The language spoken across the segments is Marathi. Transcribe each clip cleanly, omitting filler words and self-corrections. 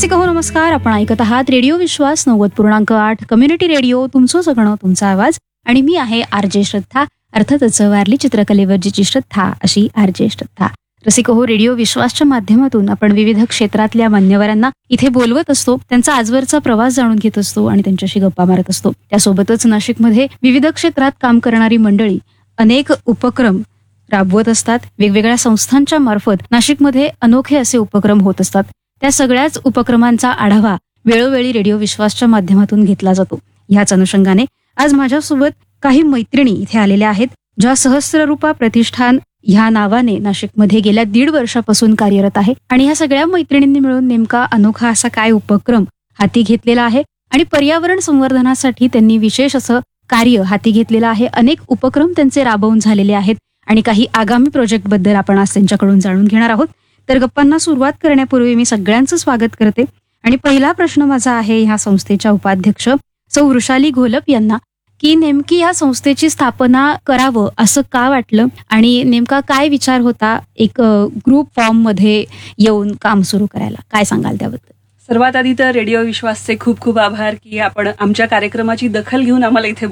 रसिक हो नमस्कार. आपण ऐकत आहात रेडिओ विश्वास 90.8 कम्युनिटी रेडिओ. तुमचं सगळं तुमचा आवाज. आणि मी आहे आरजे श्रद्धा. अर्थातच वारली चित्रकलेवर जिची श्रद्धा अशी आरजे श्रद्धा. रसिक हो, रेडिओ विश्वासच्या माध्यमातून आपण विविध क्षेत्रातल्या मान्यवरांना इथे बोलवत असतो, त्यांचा आजवरचा प्रवास जाणून घेत असतो आणि त्यांच्याशी गप्पा मारत असतो. त्यासोबतच नाशिकमध्ये विविध क्षेत्रात काम करणारी मंडळी अनेक उपक्रम राबवत असतात. वेगवेगळ्या संस्थांच्या मार्फत नाशिकमध्ये अनोखे असे उपक्रम होत असतात. त्या सगळ्याच उपक्रमांचा आढावा वेळोवेळी रेडिओ विश्वासच्या माध्यमातून घेतला जातो. ह्याच अनुषंगाने आज माझ्यासोबत काही मैत्रिणी इथे आलेल्या आहेत, ज्या सहस्ररूपा प्रतिष्ठान ह्या नावाने नाशिकमध्ये गेल्या 1.5 वर्षापासून कार्यरत आहे. आणि ह्या सगळ्या मैत्रिणींनी मिळून नेमका अनोखा असा काय उपक्रम हाती घेतलेला आहे आणि पर्यावरण संवर्धनासाठी त्यांनी विशेष असं कार्य हाती घेतलेलं आहे. अनेक उपक्रम त्यांचे राबवून झालेले आहेत आणि काही आगामी प्रोजेक्ट बद्दल आपण आज त्यांच्याकडून जाणून घेणार आहोत. तर गप्पांना सुरुवात करण्यापूर्वी मी सगळ्यांचं स्वागत करते आणि पहिला प्रश्न माझा आहे ह्या संस्थेच्या उपाध्यक्ष सौ वृषाली घोलप यांना, की नेमकी या संस्थेची स्थापना करावं असं का वाटलं आणि नेमका काय विचार होता एक ग्रुप फॉर्म मध्ये येऊन काम सुरू करायला? काय सांगाल त्याबद्दल? सर्वात आधी तर रेडिओ विश्वासचे खूप खूप आभार की आपण आमच्या कार्यक्रमाची दखल घेऊन आम्हाला इथे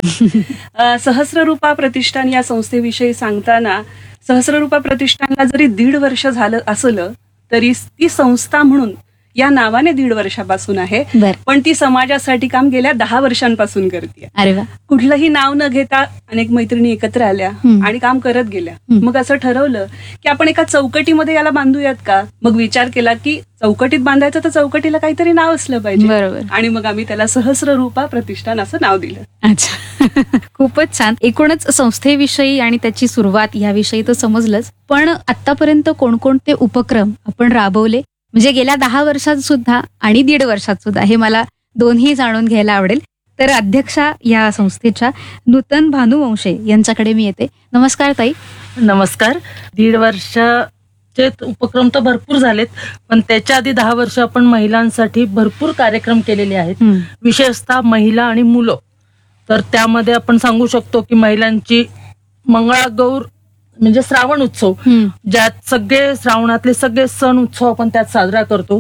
बोलवलं. सहस्ररूपा प्रतिष्ठान या संस्थेविषयी सांगताना, सहस्ररूपा प्रतिष्ठानला जरी 1.5 वर्ष झालं असलं तरी ती संस्था म्हणून या नावाने 1.5 वर्षापासून आहे, पण ती समाजासाठी काम गेल्या 10 वर्षांपासून करते. अरे वा. कुठलंही नाव न घेता अनेक मैत्रिणी एकत्र आल्या आणि काम करत गेल्या. मग असं ठरवलं की आपण एका चौकटीमध्ये याला बांधूयात का. मग विचार केला की चौकटीत बांधायचं तर चौकटीला काहीतरी नाव असलं पाहिजे. बरोबर. आणि मग आम्ही त्याला सहस्ररूपा प्रतिष्ठान असं नाव दिलं. अच्छा, खूपच छान. एकूणच संस्थेविषयी आणि त्याची सुरुवात याविषयी तर समजलंच, पण आतापर्यंत कोणकोणते उपक्रम आपण राबवले, म्हणजे गेल्या 10 वर्षात सुद्धा आणि 1.5 वर्षात सुद्धा, हे मला दोन्ही जाणून घ्यायला आवडेल. तर अध्यक्षा या संस्थेच्या नूतन भानुवंशे यांच्याकडे मी येते. नमस्कार ताई. नमस्कार. 1.5 वर्षाचे उपक्रम तर भरपूर झालेत, पण त्याच्या आधी 10 वर्ष आपण महिलांसाठी भरपूर कार्यक्रम केलेले आहेत, विशेषतः महिला आणि मुलं. तर त्यामध्ये आपण सांगू शकतो की महिलांची मंगळागौर म्हणजे श्रावण उत्सव, ज्यात सगळे श्रावणातले सगळे सण उत्सव आपण त्यात साजरा करतो.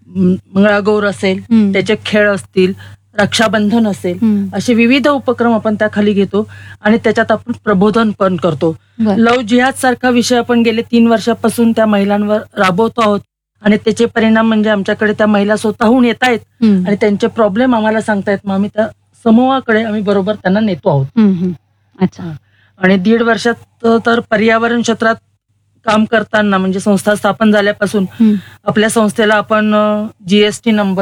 मंगळागौर असेल, त्याचे खेळ असतील, रक्षाबंधन असेल, असे विविध उपक्रम आपण त्याखाली घेतो आणि त्याच्यात आपण प्रबोधन पण करतो. लव जिहाद सारखा विषय आपण गेले 3 वर्षापासून त्या महिलांवर राबवतो आहोत आणि त्याचे परिणाम म्हणजे आमच्याकडे त्या महिला स्वतःहून येत आहेत आणि त्यांचे प्रॉब्लेम आम्हाला सांगतायत. मग आम्ही त्या समूहाकडे आम्ही बरोबर त्यांना नेतो आहोत. अच्छा. आणि 1.5 वर्षात तर पर्यावरण क्षेत्रात काम करताना म्हणजे संस्था स्थापन झाल्यापासून आपल्या संस्थेला आपण GST नंबर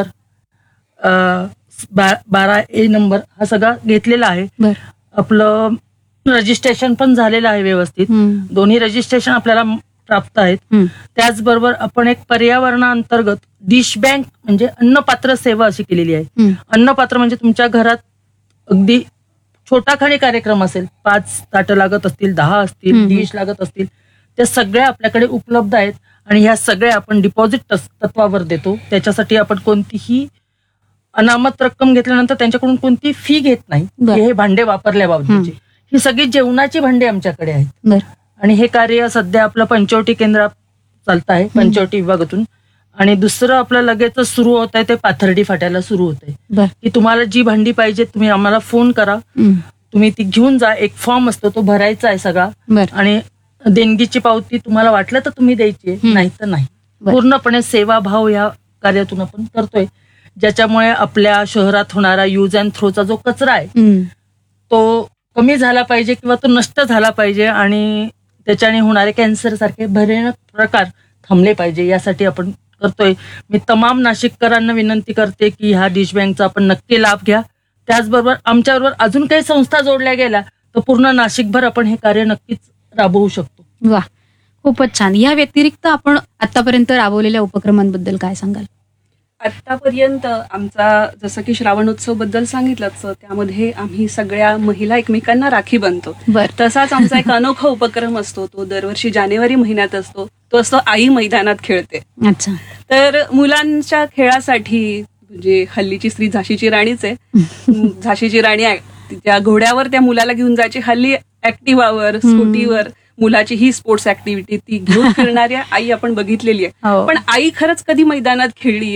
12A नंबर हा सगळा घेतलेला आहे. आपलं रजिस्ट्रेशन पण झालेलं आहे व्यवस्थित. दोन्ही रजिस्ट्रेशन आपल्याला प्राप्त आहेत. त्याचबरोबर आपण एक पर्यावरणाअंतर्गत डिश बँक म्हणजे अन्नपात्र सेवा अशी केलेली आहे. अन्नपात्र म्हणजे तुमच्या घरात अगदी छोटा खाणी कार्यक्रम असेल, 5 ताटं लागत असतील, 10 असतील, डिश लागत असतील, त्या सगळ्या आपल्याकडे उपलब्ध आहेत आणि ह्या सगळ्या आपण डिपॉझिट तत्वावर देतो. त्याच्यासाठी आपण कोणतीही अनामत रक्कम घेतल्यानंतर त्यांच्याकडून कोणती फी घेत नाही. हे भांडे वापरल्याबाबतची ही सगळी जेवणाची भांडे आमच्याकडे आहेत. आणि हे कार्य सध्या आपलं पंचवटी केंद्रात चालत आहे, पंचवटी विभागातून. आणि दुसरं आपलं लगेच सुरू होत आहे ते पाथर्डी फाट्याला सुरू होत आहे की तुम्हाला जी भांडी पाहिजे तुम्ही आम्हाला फोन करा, तुम्ही ती घेऊन जा. एक फॉर्म असतो तो भरायचा आहे सगळा आणि देणगीची पावती तुम्हाला वाटलं तर तुम्ही द्यायची, नाही तर नाही. पूर्णपणे सेवाभाव या कार्यातून आपण करतोय, ज्याच्यामुळे आपल्या शहरात होणारा यूज अँड थ्रोचा जो कचरा आहे तो कमी झाला पाहिजे किंवा तो नष्ट झाला पाहिजे आणि त्याच्याने होणारे कॅन्सर सारखे भयानक प्रकार थांबले पाहिजे, यासाठी आपण करतोय. मी तमाम नाशिककरांना विनंती करते की ह्या डिश बँकचा आपण नक्की लाभ घ्या. त्याचबरोबर आमच्याबरोबर अजून काही संस्था जोडल्या गेल्या तर पूर्ण नाशिकभर आपण हे कार्य नक्कीच राबवू शकतो. वा, खूपच छान. या व्यतिरिक्त आपण आतापर्यंत राबवलेल्या उपक्रमांबद्दल काय सांगाल? आतापर्यंत आमचा जसं की श्रावणोत्सव बद्दल सांगितलंच, त्यामध्ये आम्ही सगळ्या महिला एकमेकांना राखी बांधतो. तसाच आमचा एक अनोखा उपक्रम असतो, तो दरवर्षी जानेवारी महिन्यात असतो. तो असतो आई मैदानात खेळते. अच्छा. तर मुलांच्या खेळासाठी म्हणजे हल्लीची स्त्री झाशीची राणीच आहे. झाशीची राणी त्या घोड्यावर त्या मुलाला घेऊन जायची. हल्ली ऍक्टिव्हावर, स्कूटीवर मुलाची ही स्पोर्ट्स ऍक्टिव्हिटी ती घेऊन फिरणाऱ्या आई आपण बघितलेली आहे. पण आई खरंच कधी मैदानात खेळली आहे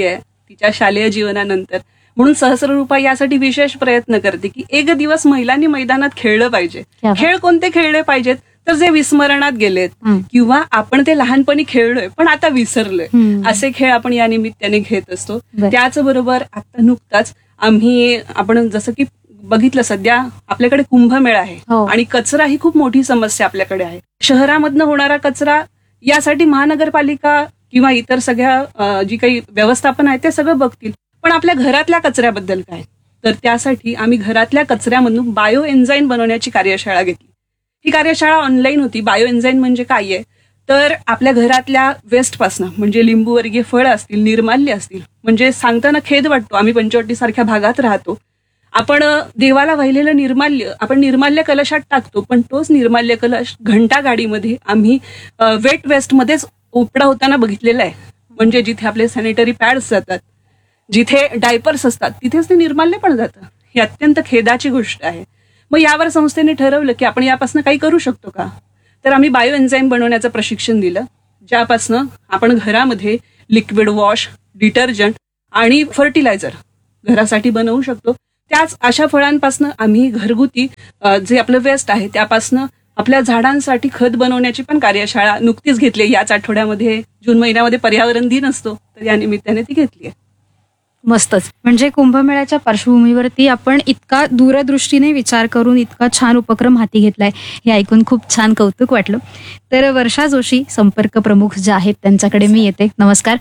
तिच्या शालेय जीवनानंतर. म्हणून सहस्ररूपा यासाठी विशेष प्रयत्न करते की एक दिवस महिलांनी मैदानात खेळलं पाहिजे. खेळ कोणते खेळले पाहिजेत, तर जे विस्मरणात गेलेत किंवा आपण ते लहानपणी खेळलोय पण आता विसरलोय, असे खेळ आपण या निमित्ताने घेत असतो. त्याचबरोबर आता नुकताच आपण जसं की बघितलं, सध्या आपल्याकडे कुंभमेळा आहे आणि कचरा ही खूप मोठी समस्या आपल्याकडे आहे. शहरामधनं होणारा कचरा यासाठी महानगरपालिका किंवा इतर सगळ्या जी काही व्यवस्थापन आहे ते सगळं बघतील, पण आपल्या घरातल्या कचऱ्याबद्दल काय, तर त्यासाठी आम्ही घरातल्या कचऱ्यामधून बायो एन्झाईम बनवण्याची कार्यशाळा घेतली. ही कार्यशाळा ऑनलाईन होती. बायो एन्झाईम म्हणजे काय आहे, तर आपल्या घरातल्या वेस्टपासनं, म्हणजे लिंबूवर्गीय फळं असतील, निर्माल्य असतील, म्हणजे सांगताना खेद वाटतो, आम्ही पंचवटी सारख्या भागात राहतो, आपण देवाला वाहिलेलं निर्माल्य आपण निर्माल्य कलशात टाकतो, पण तोच निर्माल्य कलश घंटा गाडीमध्ये आम्ही वेट वेस्टमध्येच उपडा होताना बघितलेला आहे. म्हणजे जिथे आपले सॅनिटरी पॅड्स जातात, जिथे डायपर्स असतात, तिथेच ते निर्माल्य पण जातं. ही अत्यंत खेदाची गोष्ट आहे. मग यावर संस्थेने ठरवलं की आपण यापासून काही करू शकतो का, तर आम्ही बायो एन्झाईम बनवण्याचं प्रशिक्षण दिलं, ज्यापासनं आपण घरामध्ये लिक्विड वॉश, डिटर्जंट आणि फर्टिलायझर घरासाठी बनवू शकतो. त्याच अशा फळांपासनं आम्ही घरगुती जे आपलं वेस्ट आहे त्यापासनं आपल्या झाडांसाठी खत बनवण्याची पण कार्यशाळा नुकतीच घेतली. याच आठवड्यामध्ये, जून महिन्यामध्ये पर्यावरण दिन असतो, तर या निमित्ताने ती घेतली आहे. मस्तच. म्हणजे कुंभमेळ्याच्या पार्श्वभूमीवरती आपण इतका दूरदृष्टीने विचार करून इतका छान उपक्रम हाती घेतलाय, हे ऐकून खूप छान कौतुक वाटलं. तर वर्षा जोशी, संपर्क प्रमुख ज्या आहेत, त्यांच्याकडे मी येते. नमस्कार.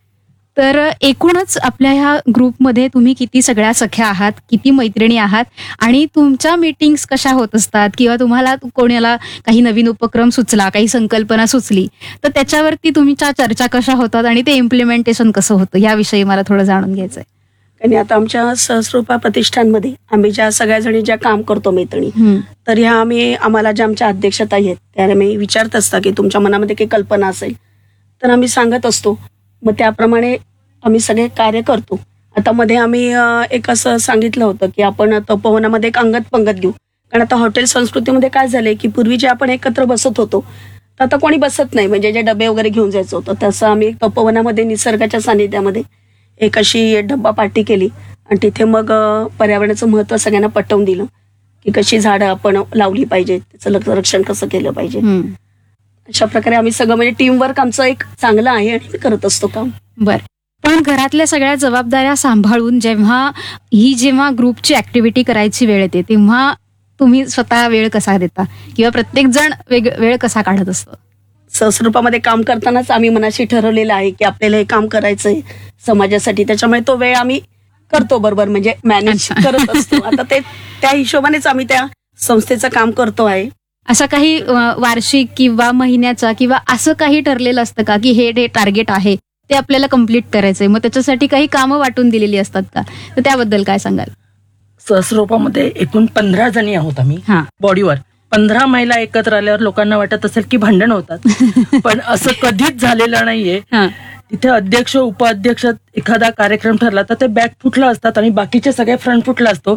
तर एकूणच आपल्या ह्या ग्रुपमध्ये तुम्ही किती सगळ्या सख्या आहात, किती मैत्रिणी आहात, आणि तुमच्या मीटिंग्स कशा होत असतात, किंवा तुम्हाला कोणाला काही नवीन उपक्रम सुचला, काही संकल्पना सुचली, तर त्याच्यावरती तुमच्या चर्चा कशा होतात आणि ते इम्प्लिमेंटेशन कसं होतं, याविषयी मला थोडं जाणून घ्यायचंय. आणि आता आमच्या सहस्ररूपा प्रतिष्ठानमध्ये आम्ही ज्या सगळ्या जणी ज्या काम करतो मैत्रिणी, तर ह्या आम्हाला ज्या आमच्या अध्यक्षता आहेत त्या आम्ही विचारत असता की तुमच्या मनामध्ये काही कल्पना असेल तर आम्ही सांगत असतो. मग त्याप्रमाणे आम्ही सगळे कार्य करतो. आता मध्ये आम्ही एक असं सांगितलं होतं की आपण तपोवनामध्ये एक अंगत पंगत घेऊ, कारण आता हॉटेल संस्कृतीमध्ये काय झालंय की पूर्वी जे आपण एकत्र बसत होतो तर आता कोणी बसत नाही, म्हणजे जे डबे वगैरे घेऊन जायचं होतं, तसं आम्ही तपोवनामध्ये निसर्गाच्या सानिध्यामध्ये एक अशी डब्बा पार्टी केली आणि तिथे मग पर्यावरणाचं महत्त्व सगळ्यांना पटवून दिलं की कशी झाडं आपण लावली पाहिजे, त्याचं रक्षण कसं केलं पाहिजे. अशा प्रकारे आम्ही सगळं, म्हणजे टीमवर्क आमचं एक चांगलं आहे आणि करत असतो काम. बरं. पण घरातल्या सगळ्या जबाबदाऱ्या सांभाळून जेव्हा ग्रुपची ऍक्टिव्हिटी करायची वेळ येते, तेव्हा तुम्ही स्वतः वेळ कसा देता, किंवा प्रत्येक जण वेळ कसा काढत असतो? सहस्ररूपामध्ये काम करतानाच आम्ही मनाशी ठरवलेलं आहे की आपल्याला हे काम करायचंय समाजासाठी, त्याच्यामुळे तो वेळ आम्ही करतो बरोबर, म्हणजे मॅनेज करत असतो. आता त्या हिशोबानेच आम्ही त्या संस्थेचं काम करतो आहे. असं काही वार्षिक किंवा महिन्याचा किंवा असं काही ठरलेलं असतं का की हे टार्गेट आहे, ते आपल्याला कम्प्लीट करायचंय, मग त्याच्यासाठी काही कामं वाटून दिलेली असतात का, तर त्याबद्दल काय सांगाल? सहस्ररूपामध्ये एकूण 15 जणी आहोत आम्ही बॉडीवर. 15 महिला एकत्र आल्यावर लोकांना वाटत असेल की भांडण होतात, पण असं कधीच झालेलं नाहीये. तिथे अध्यक्ष, उपाध्यक्ष, एखादा कार्यक्रम ठरला तर ते बॅक फुटला असतात आणि बाकीचे सगळे फ्रंट फुटला असतो.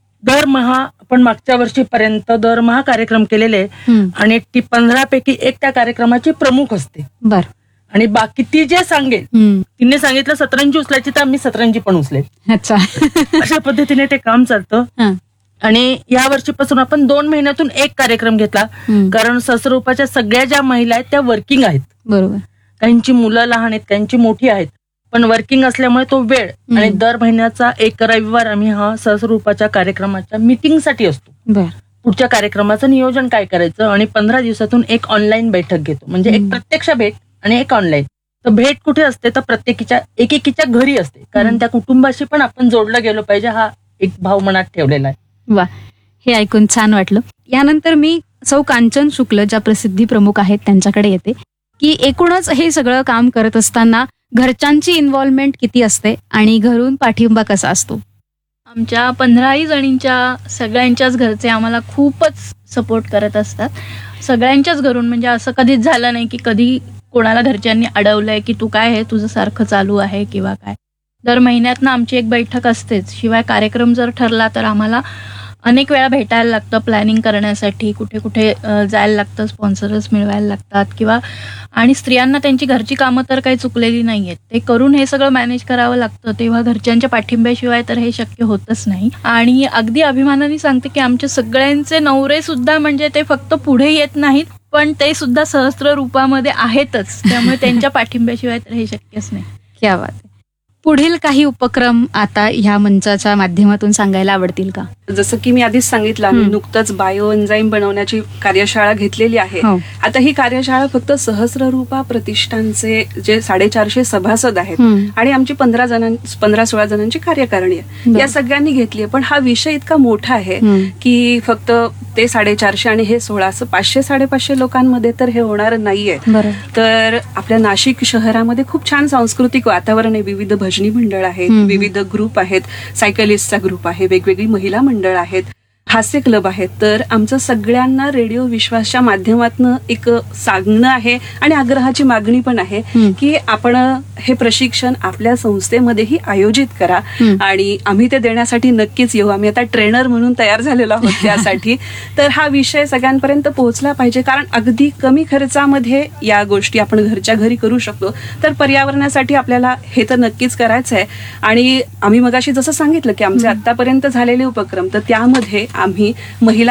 दरमहा आपण मागच्या वर्षीपर्यंत दरमहा कार्यक्रम केलेले आणि ती 15 पैकी एक त्या कार्यक्रमाची प्रमुख असते. बरं. आणि बाकी ती जे सांगेल, तिने सांगितलं सतरंजी उचलायची तर आम्ही सतरंजी पण उचलेल. अच्छा. अशा पद्धतीने ते काम चालतं. आणि या वर्षीपासून आपण 2 महिन्यातून एक कार्यक्रम घेतला, कारण सहस्ररूपाच्या सगळ्या ज्या महिला आहेत त्या वर्किंग आहेत. बरोबर. काहींची मुलं लहान आहेत, काहींची मोठी आहेत, पण वर्किंग असल्यामुळे तो वेळ, आणि दर महिन्याचा एक रविवार आम्ही हा सहस्ररूपाच्या कार्यक्रमाच्या मीटिंगसाठी असतो. पुढच्या कार्यक्रमाचं नियोजन काय करायचं, आणि 15 दिवसातून एक ऑनलाईन बैठक घेतो, म्हणजे एक प्रत्यक्ष भेट आणि एक ऑनलाईन. तर भेट कुठे असते, तर प्रत्येकीच्या एकेकीच्या घरी असते, कारण त्या कुटुंबाशी पण आपण जोडलं गेलो पाहिजे, हा एक भाव मनात ठेवलेला आहे. वा, हे ऐकून छान वाटलं. यानंतर मी सौ कांचन शुक्ल, ज्या प्रसिद्धी प्रमुख आहेत, त्यांच्याकडे येते की एकूणच हे सगळं काम करत असताना घरच्यांची इन्व्हॉल्वमेंट किती असते आणि घरून पाठिंबा कसा असतो? आमच्या 15 जणींच्या सगळ्यांच्याच घरचे आम्हाला खूपच सपोर्ट करत असतात. सगळ्यांच्याच घरून, म्हणजे असं कधीच झालं नाही की कधी कोणाला घरच्यांनी अडवलंय की तू काय, हे तुझं सारखं चालू आहे किंवा काय. दर महिन्यातनं आमची एक बैठक असतेच. शिवाय कार्यक्रम जर ठरला तर आम्हाला अनेक वेळा भेटायला लागतं प्लॅनिंग करण्यासाठी, कुठे कुठे जायला लागतं, स्पॉन्सर्स मिळवायला लागतात किंवा आणि स्त्रियांना त्यांची घरची कामं तर काही चुकलेली नाही आहेत, ते करून हे सगळं मॅनेज करावं लागतं. तेव्हा घरच्यांच्या पाठिंब्याशिवाय तर हे शक्य होतच नाही. आणि अगदी अभिमानाने सांगते की आमच्या सगळ्यांचे नवरे सुद्धा म्हणजे ते फक्त पुढे येत नाहीत, पण ते सुद्धा सहस्र रूपामध्ये आहेतच. त्यामुळे त्यांच्या पाठिंब्याशिवाय तर हे शक्यच नाही. क्या बात आहे. पुढील काही उपक्रम आता ह्या मंचाच्या माध्यमातून सांगायला आवडतील का? जसं की मी आधीच सांगितलं, आम्ही नुकतंच बायो एन्झाईम बनवण्याची कार्यशाळा घेतलेली आहे. हो. आता ही कार्यशाळा फक्त सहस्ररूपा प्रतिष्ठानचे जे 450 सभासद आहेत आणि आमची 15-16 जणांची कार्यकारिणी आहे, बरं. या सगळ्यांनी घेतली आहे. पण हा विषय इतका मोठा आहे की फक्त ते 450 आणि हे 16 असं 500-550 लोकांमध्ये तर हे होणार नाहीये. बरं. तर आपल्या नाशिक शहरामध्ये खूप छान सांस्कृतिक वातावरण आहे. विविध भजनी मंडळ आहेत, विविध ग्रुप आहेत, सायकलिस्टचा ग्रुप आहे, वेगवेगळी महिला मंडळ आहेत, हास्य क्लब आहेत. तर आमचं सगळ्यांना रेडिओ विश्वासच्या माध्यमातून एक सांगणं आहे आणि आग्रहाची मागणी पण आहे की आपण हे प्रशिक्षण आपल्या संस्थेमध्येही आयोजित करा आणि आम्ही ते देण्यासाठी नक्कीच येऊ. आम्ही आता ट्रेनर म्हणून तयार झालेलो आहोत त्यासाठी. तर हा विषय सगळ्यांपर्यंत पोहोचला पाहिजे, कारण अगदी कमी खर्चामध्ये या गोष्टी आपण घरच्या घरी करू शकतो. तर पर्यावरणासाठी आपल्याला हे तर नक्कीच करायचं आहे. आणि आम्ही मगाशी जसं सांगितलं की आमचे आतापर्यंत झालेले उपक्रम, तर त्यामध्ये आम्ही महिला